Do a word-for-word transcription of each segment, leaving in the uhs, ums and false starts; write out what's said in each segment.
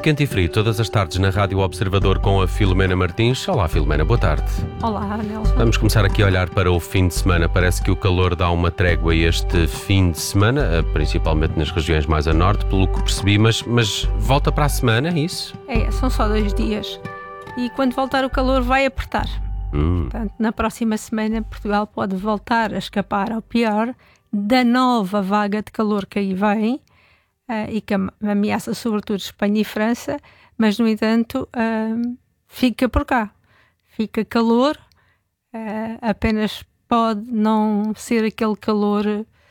Quente e Frio, todas as tardes na Rádio Observador com a Filomena Martins. Olá, Filomena, boa tarde. Olá, Nelson. Vamos começar aqui a olhar para o fim de semana. Parece que o calor dá uma trégua este fim de semana, principalmente nas regiões mais a norte, pelo que percebi, mas, mas volta para a semana, é isso? É, são só dois dias. E quando voltar o calor vai apertar. Hum. Portanto, na próxima semana Portugal pode voltar a escapar ao pior da nova vaga de calor que aí vem. Uh, e que ameaça sobretudo Espanha e França, mas no entanto uh, fica por cá, fica calor, uh, apenas pode não ser aquele calor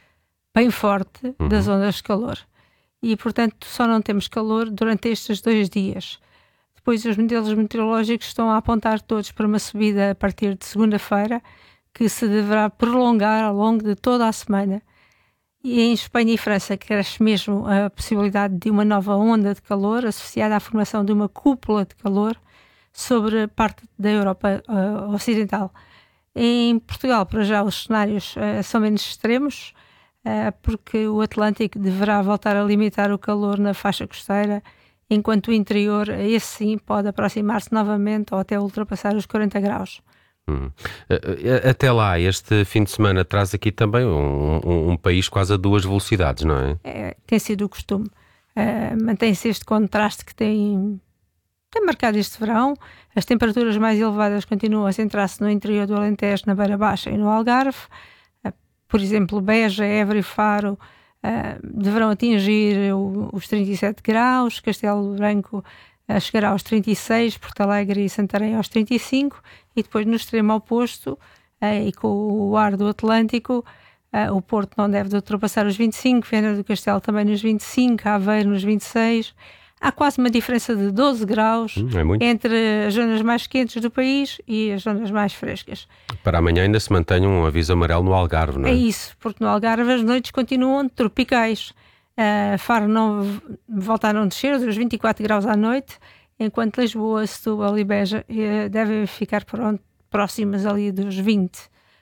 bem forte uhum. das ondas de calor, e portanto só não temos calor durante estes dois dias. Depois os modelos meteorológicos estão a apontar todos para uma subida a partir de segunda-feira, que se deverá prolongar ao longo de toda a semana. E em Espanha e França cresce mesmo a possibilidade de uma nova onda de calor associada à formação de uma cúpula de calor sobre parte da Europa uh, ocidental. Em Portugal, para já, os cenários uh, são menos extremos, uh, porque o Atlântico deverá voltar a limitar o calor na faixa costeira, enquanto o interior, esse sim, pode aproximar-se novamente ou até ultrapassar os quarenta graus. Hum. Até lá, este fim de semana traz aqui também um, um, um país quase a duas velocidades, não é? É, tem sido o costume. Uh, mantém-se este contraste que tem, tem marcado este verão. As temperaturas mais elevadas continuam a centrar-se no interior do Alentejo, na Beira Baixa e no Algarve. Uh, por exemplo, Beja, Évora e Faro uh, deverão atingir o, os trinta e sete graus, Castelo Branco a chegar aos trinta e seis, Porto Alegre e Santarém aos trinta e cinco, e depois no extremo oposto, eh, e com o ar do Atlântico, eh, o Porto não deve de ultrapassar os vinte e cinco, Viana do Castelo também nos vinte e cinco, Aveiro nos vinte e seis. Há quase uma diferença de doze graus hum, é entre as zonas mais quentes do país e as zonas mais frescas. Para amanhã ainda se mantém um aviso amarelo no Algarve, não é? É isso, porque no Algarve as noites continuam tropicais. Uh, Faro não volta a não descer dos vinte e quatro graus à noite, enquanto Lisboa, Setúbal e Beja uh, devem ficar pronto, próximas ali dos vinte.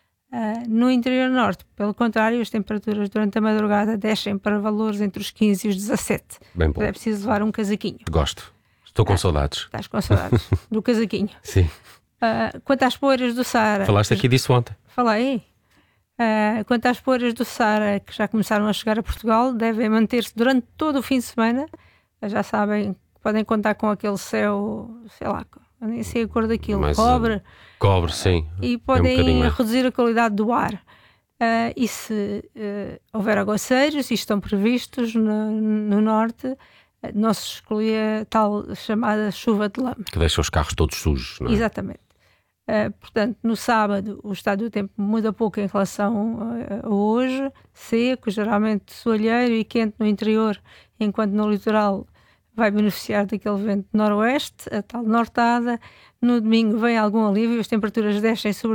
Uh, no interior norte, pelo contrário, as temperaturas durante a madrugada descem para valores entre os quinze e os dezassete. Bem bom. É preciso levar um casaquinho. Gosto. Estou com ah, saudades. Estás com saudades do casaquinho. Sim. Uh, quanto às poeiras do Saara... Falaste aqui disso ontem. Falei. Uh, quanto às poeiras do Saara que já começaram a chegar a Portugal, devem manter-se durante todo o fim de semana. Já sabem, podem contar com aquele céu, sei lá, nem sei a cor daquilo, Mas, cobre. Uh, cobre, sim. E podem é um reduzir a qualidade do ar. Uh, e se uh, houver aguaceiros, e estão previstos no, no norte, uh, não se exclui a tal chamada chuva de lama. Que deixa os carros todos sujos, não é? Exatamente. Uh, portanto, no sábado o estado do tempo muda pouco em relação a, a hoje, seco, geralmente soalheiro e quente no interior, enquanto no litoral vai beneficiar daquele vento noroeste, a tal nortada. No domingo vem algum alívio, as temperaturas descem sobre